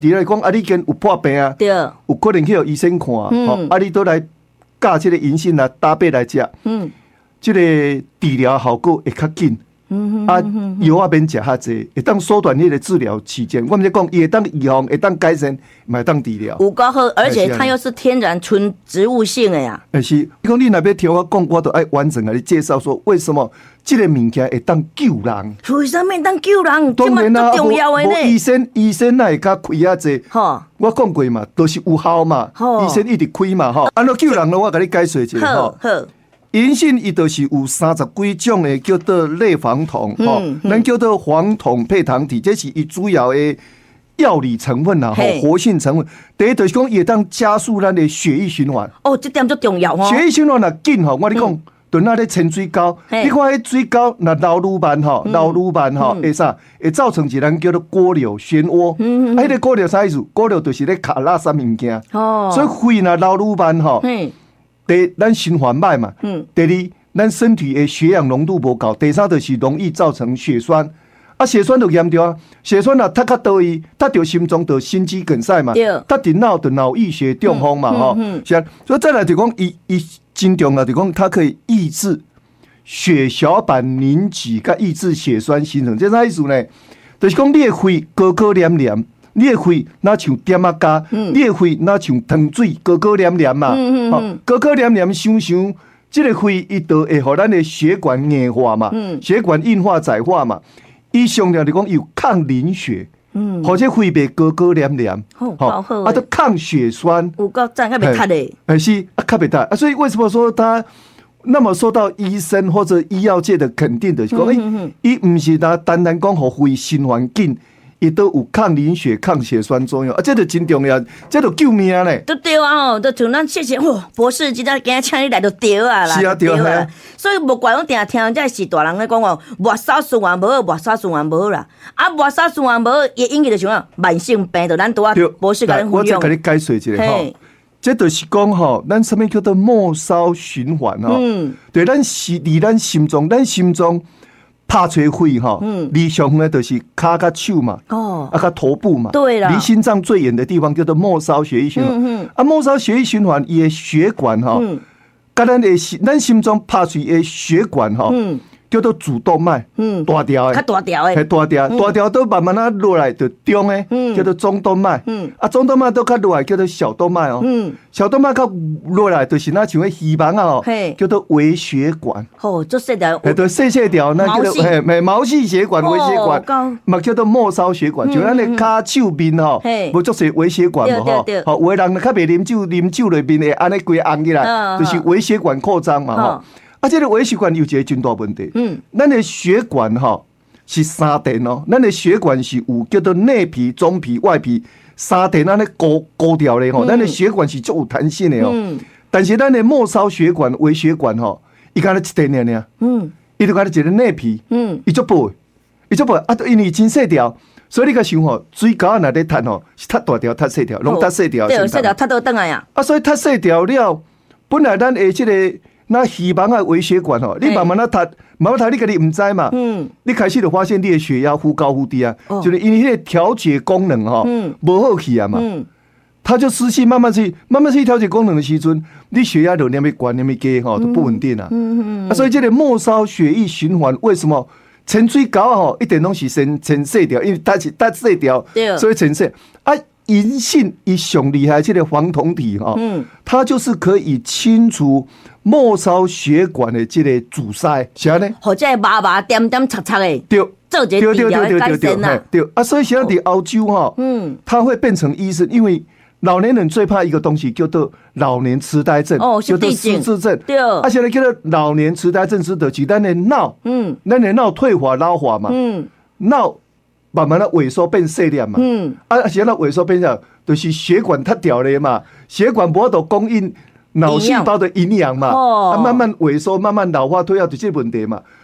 你来讲啊，你跟有破病啊， 对， 有可能去有医生看，啊，你都来教这个银杏啊搭配来吃，这个治疗效果会较紧。药啊免食较济，会当缩短你的治疗期间。我们在讲，也当预防，会当改善，也当治疗。 有够好，而且它又是天然纯植物性的呀。 是，你讲你那边听我讲，我都爱完整的你介绍说，为什么这个物件会当救人？ 为什么当救人？ 当然啦， 重要的呢。 医生哪会较开啊济？我讲过嘛，都是有效嘛。医生一直开嘛，安怎救人呢？我给你解释一下。好。银杏伊就是有30几种的叫做类黄酮，咱叫做黄酮配糖体，这是伊主要的药理成分啦，活性成分。第一就是讲，也当加速咱的血液循环。 哦，这点最重要哦。 血液循环若紧吼，我跟你讲，顿那咧潜水沟，你看迄水沟若流愈慢吼，会啥？会造成一咱叫做锅瘤漩涡。迄个锅瘤啥意思？锅瘤就是咧卡垃圾物件。所以肺若流愈慢吼。第一，咱循环歹嘛。第二，咱身体的血氧浓度无够。第三，就是容易造成血栓。啊，血栓就严重啊！血栓若塌较倒去，塌到心脏就心肌梗塞嘛。塌到脑就脑溢血中风嘛。是啊。所以再来就讲，伊真重要就讲，它可以抑制血小板凝集，甲抑制血栓形成。这啥意思呢？就是讲你的肺高高黏黏。你的肺那像点啊加，你的肺那像糖水高高黏黏嘛，高高黏黏想，这个肺伊就会互咱的血管硬化嘛，血管硬化窄化嘛，伊上了就讲有抗凝血，或者肺袂高高黏黏，啊，都抗血栓， 有够赞，较袂塌的， 是啊，较袂塌啊，所以为什么说它那么受到医生或者医药界的肯定的，讲伊唔是单单讲互肺循环紧。伊都有抗凝血、抗血栓作用，啊，这就真重要，这就救命嘞！ 都对啊，都像咱谢谢博士，今仔今日请你来就对啊啦， 是啊，对啊。 所以无怪我定听这是大人咧讲哦，末梢循环无好，末梢循环无好啦，啊，末梢循环无好，伊引起就像慢性病，就咱拄啊博士甲咱分享。 我再给你解释一下吼，这就是讲吼，咱什么叫做末梢循环吼？对，咱离咱心脏，拍吹肺哈，离上呢就是脚甲手嘛，甲头部嘛， 对啦， 离心脏最远的地方叫做末梢血液循环。啊，末梢血液循环伊的血管哈，甲咱心脏拍吹的血管哈，叫做主动脉，大条的， 较大条的， 大条都慢慢啊落来就中的，叫做中动脉，啊中动脉都较落来叫做小动脉哦，小动脉较落来就是那像希望啊哦，叫做微血管， 做细条， 对细条那叫做毛细血管、微血管，嘛叫做末梢血管，就咱的骹手面吼，无足些微血管无吼，好，有的人较袂啉酒里面会安尼规红起来，就是微血管扩张嘛吼。啊，这个微血管有一个真大问题。咱的血管哈是三层哦，咱的血管是有叫做内皮、中皮、外皮三层安尼勾掉的吼。咱的血管是足有弹性的哦。但是咱的末梢血管、微血管吼，伊敢若一层尔。伊就敢若一个内皮。伊足薄，啊，因为真细条，所以你甲想吼，水沟若咧塌吼，是塌大条、塌细条，拢塌细条。 对，细条塌倒转来呀。 啊，所以塌细条了，本来咱的这个。那希望啊，微血管吼，你慢慢啊塌，你家己唔知嘛。你开始就发现你的血压忽高忽低啊，就是因为迄个调节功能吼，无好去啊嘛。它就失去慢慢去调节功能的时阵，你血压就那么高那么低吼，都不稳定啊。所以这个末梢血液循环为什么潜水沟吼一点拢是先细条，因为它是细条，所以潜细啊。银杏一上厉害，这个黄酮体哈，它就是可以清除末梢血管的这个阻塞，是呢？ 或者麻麻点点擦擦的， 对， 做这个治疗的改善呐， 对啊，所以现在在欧洲哈，他会变成医生，因为老年人最怕一个东西叫做老年痴呆症，叫做失智症，对，啊，现在叫做老年痴呆症是就是咱的脑，咱的脑退化老化嘛，脑。慢慢的萎缩变细粒嘛，现在萎缩变小，就是血管塌掉了嘛，血管无法度供应脑细胞的营养嘛，慢慢萎缩，慢慢老化退化，就这问题嘛。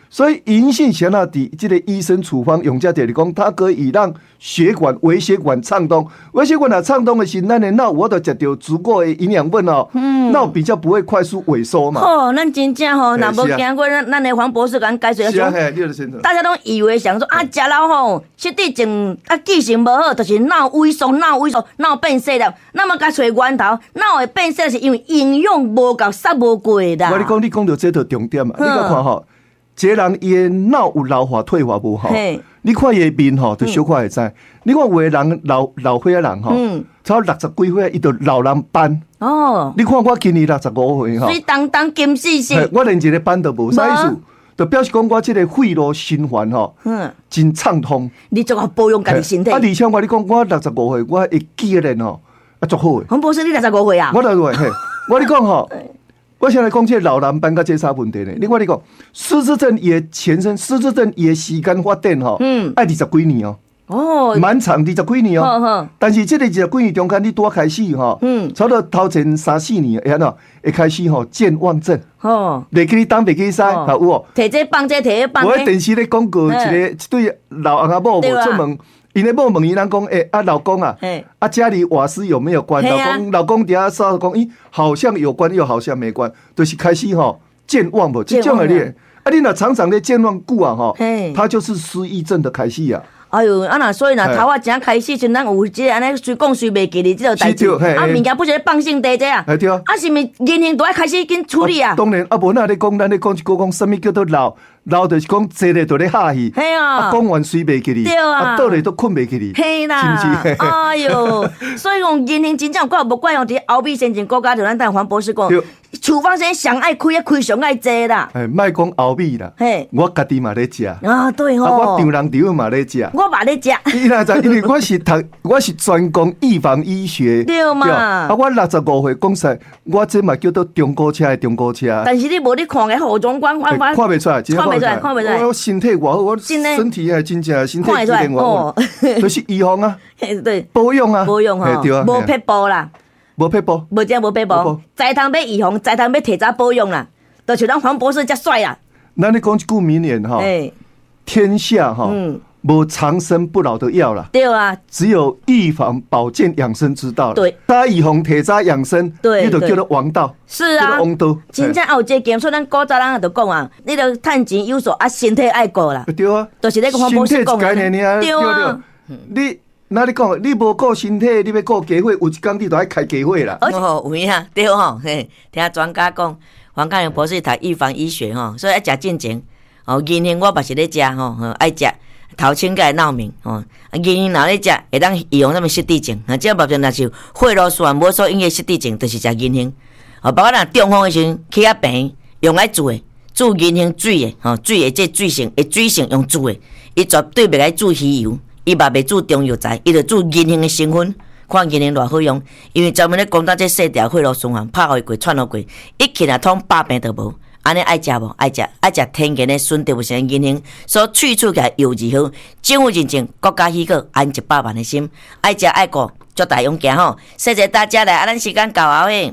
所以银杏香纳底这个医生处方用这点讲，它可以让微血管畅通。微血管畅通的时候，咱的脑我都吃到足够的营养分哦，脑比较不会快速萎缩嘛。 哦，咱真正吼，若无经过咱的黄博士甲咱解释大家都以为想说啊，食老吼，失智症啊记性无好，就是脑萎缩、脑变细了。那么甲找源头，脑会变细是因为营养无够、摄无过的。 我你讲到这个重点啊，你甲看吼。一个人伊的脑有老化退化无好，你看伊的面吼，就小可会知。你看有的人老岁仔人吼，超60几岁，伊就老人斑。哦，你看我今年65岁吼， 水当当金细细， 我连一个斑都无，啥意思？就表示讲我这个肺络循环吼，真畅通。 你做好保养家己身体。 而且我你讲我65岁，我会记得人吼，足好诶。 黄博士，你65岁啊？ 我65岁，我你讲吼。我现在讲这老人斑甲这啥问题呢？另外你讲失智症也前身，失智症也时间发展吼，爱20几年哦，蛮长20几年哦。但是这个20几年中间，你多开始吼，差不多头前3、4年，会开始吼健忘症，袂记你东，袂记你西，有无？ 摕这放这，摕这放这。 我电视咧广告一对老翁仔某无出门。因咧某问伊人讲，老公啊，家里瓦斯有没有关？老公底下说讲，好像有关，又好像没关，就是开始健忘无，这种的咧。你若常常咧健忘久啊，他就是失忆症的开始啊。 哎呦，所以头仔正开始，像咱有这安尼随讲随袂记哩这个代志，物件不是放性地这啊， 对啊， 是咪言行都要开始紧处理啊？ 当然，无咱咧讲一个讲，什么叫做老就是讲坐咧就咧下去， 系啊， 讲完睡袂记哩， 对啊， 倒咧都困袂记哩， 系啦，是不是？哎呦，所以讲言行真正怪无怪用伫后壁先前国家就咱等黄博士讲，处方先上爱开上爱济啦， 莫讲后壁啦，我家己嘛咧食啊，对吼， 我丈人丈嘛咧食， 我嘛咧食， 因为我是专攻预防医学， 对嘛， 我65岁讲实，我这嘛叫做中古车的中古车， 但是你无你看个后中观看袂出来， 看袂出来， 我身体偌好，我身体还真正身体机能偌好，就是预防啊， 对， 保养啊， 对啊，无撇步啦， 无撇步， 无撇步，再通要预防，再通要提早保养啦，就像咱黄博士遮帅啦。 咱你讲一句名言哈，天下哈，无长生不老的药啦， 对啊， 只有预防保健养生之道。 对， 大家预防提早养生，你就叫做王道。 是啊， 王道。 真正有这个，所以咱古早人也就讲啊，你着趁钱有数啊，身体爱顾啦。 对啊， 就是那个黄博士讲的。 对啊，你那你讲，你无顾身体，你要顾家伙，有一天你就爱开家伙啦。 哦，有影对吼，听专家讲，黄家良博士读预防医学吼，所以爱食进前。银杏我嘛是咧食吼，爱食。头前个闹明哦，银杏若咧食，会当预防什么失智症。这目前若是血络循环无所引起失智症，就是食银杏。包括若中风的时阵，起啊病用来煮的，煮银杏水的，水的这水性用煮的，伊绝对袂来煮鱼油，伊嘛袂煮中药材，伊就煮银杏的成分。看银杏偌好用，因为专门咧讲到这细条血络循环，拍互伊过、串互过，一起来通百病都无。安尼爱食无？爱食天然的纯植物性银杏，所萃取起来又如何？政府认证，国家许可，安100万的心，爱食爱顾，祝大勇行吼！谢谢大家来，咱时间到后诶。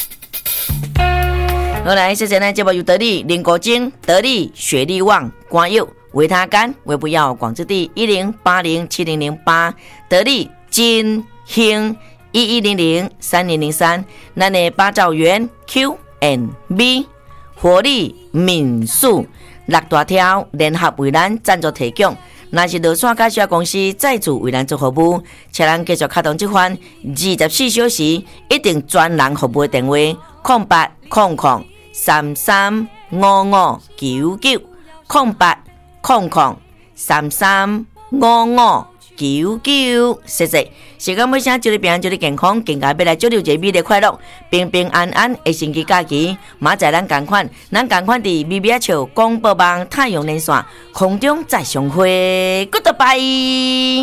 好来，谢谢咱节目由得力、林国晶、得力、雪力旺、光佑、维他甘、维不药、广之地10807008、得力、金兴11003003，咱的八兆元 Q&B。活力民宿6大条联合为咱赞助提供，若是落线介绍公司再次为咱做服务，请咱继续开通这款24小时一定专人服务的电话0800335599 0800335599，谢谢。时间尾声，祝你平安，祝你健康，更加要来祝你一个美丽快乐、平平安安的星期假期。明仔咱同款伫美美笑广播网太阳连线空中再相会 ，Goodbye。